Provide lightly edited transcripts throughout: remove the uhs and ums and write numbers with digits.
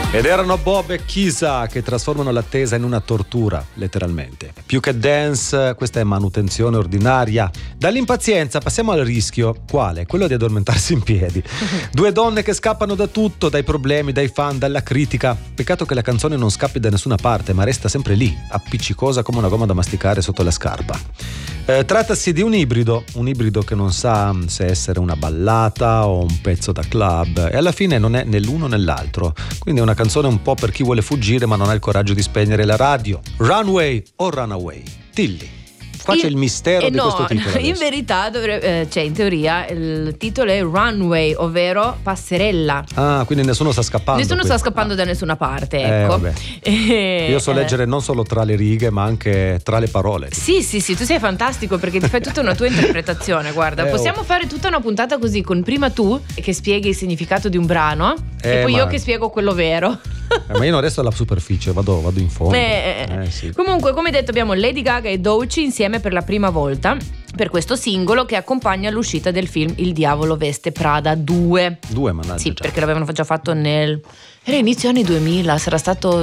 Ed erano Bob e Kisa che trasformano l'attesa in una tortura, letteralmente. Più che dance, questa è manutenzione ordinaria. Dall'impazienza passiamo al rischio. Quale? Quello di addormentarsi in piedi. Due donne che scappano da tutto, dai problemi, dai fan, dalla critica. Peccato che la canzone non scappi da nessuna parte, ma resta sempre lì, appiccicosa come una gomma da masticare sotto la scarpa. Trattasi di un ibrido che non sa se essere una ballata o un pezzo da club, e alla fine non è né l'uno né l'altro. Quindi è una canzone un po' per chi vuole fuggire ma non ha il coraggio di spegnere la radio. Runway o Runaway? Tilly. Qua c'è il mistero di questo titolo. In verità, in teoria, il titolo è Runway, ovvero passerella. Ah, quindi nessuno sta scappando. Nessuno sta scappando da nessuna parte, ecco. Io so leggere non solo tra le righe, ma anche tra le parole. Sì, tu sei fantastico perché ti fai tutta una tua interpretazione. Guarda, possiamo fare tutta una puntata così, con prima tu che spieghi il significato di un brano e poi io che spiego quello vero. Ma io non resto alla superficie, vado in fondo. Sì. Comunque, come detto, abbiamo Lady Gaga e Doechii insieme per la prima volta per questo singolo che accompagna l'uscita del film Il diavolo veste Prada 2. Mannaggia. Sì, perché l'avevano già fatto era inizio anni 2000, sarà stato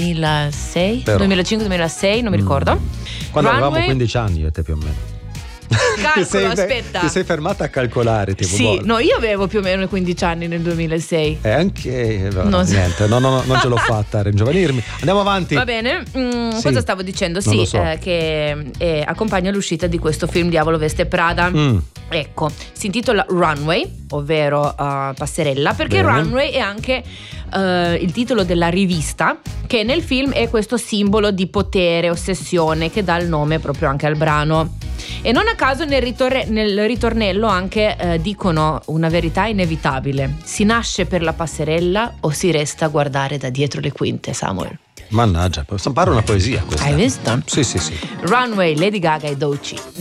2006, 2005-2006, non mi ricordo. Quando avevamo 15 anni io e te più o meno. Calcolo, aspetta. Ti sei fermata a calcolare, tipo. Sì, no, io avevo più o meno 15 anni nel 2006. Niente, non ce l'ho fatta a ringiovanirmi. Andiamo avanti. Va bene, cosa stavo dicendo? Sì, so. che accompagna l'uscita di questo film Diavolo veste Prada. Ecco, si intitola Runway, ovvero passerella, perché Bene. Runway è anche il titolo della rivista, che nel film è questo simbolo di potere, ossessione, che dà il nome proprio anche al brano. E non a caso nel ritornello anche dicono una verità inevitabile: si nasce per la passerella o si resta a guardare da dietro le quinte, Samuel? Mannaggia, pare una poesia questa. Hai visto? Sì. Runway, Lady Gaga e Doechii.